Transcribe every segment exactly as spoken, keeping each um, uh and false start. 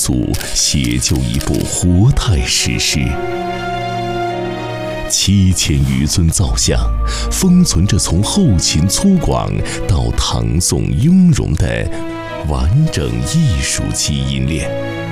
肃写就一部活态史诗。七千余尊造像，封存着从后秦粗犷到唐宋雍容的完整艺术基因链。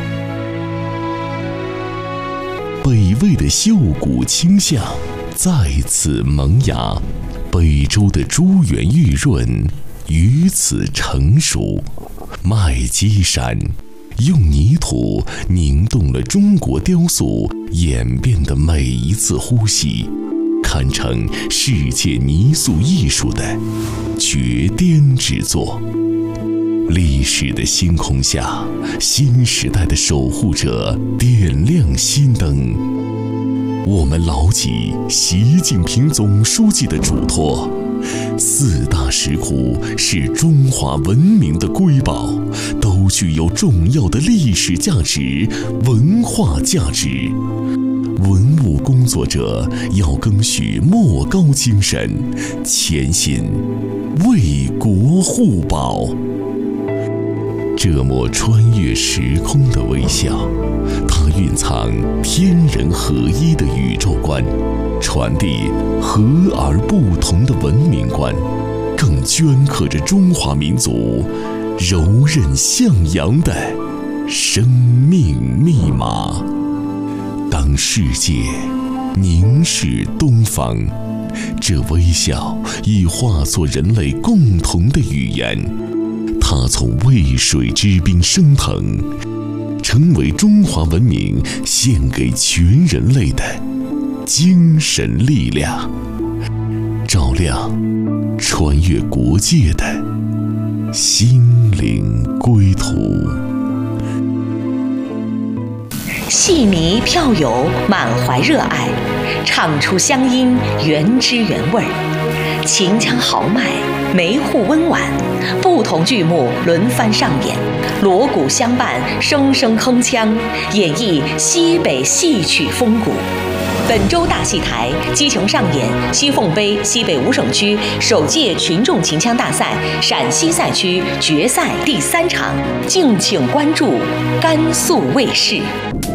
北魏的秀骨清象再次萌芽，北周的珠圆玉润于此成熟。麦积山用泥土凝冻了中国雕塑演变的每一次呼吸，堪称世界泥塑艺术的绝巅之作。历史的星空下，新时代的守护者点亮心灯。我们牢记习近平总书记的嘱托，四大石窟是中华文明的瑰宝，都具有重要的历史价值、文化价值。文物工作者要赓续莫高精神，潜心为国护宝。这抹穿越时空的微笑，它蕴藏天人合一的宇宙观，传递和而不同的文明观，更镌刻着中华民族柔韧向阳的生命密码。当世界凝视东方，这微笑已化作人类共同的语言。它从渭水之滨升腾，成为中华文明献给全人类的精神力量，照亮穿越国界的心灵归途。 戏迷票友满怀热爱，唱出乡音原汁原味儿，秦腔豪迈，梅户温婉，不同剧目轮番上演，锣鼓相伴，声声铿锵，演绎西北戏曲风骨。本周大戏台激情上演西凤杯西北五省区首届群众秦腔大赛陕西赛区决赛第三场，敬请关注甘肃卫视。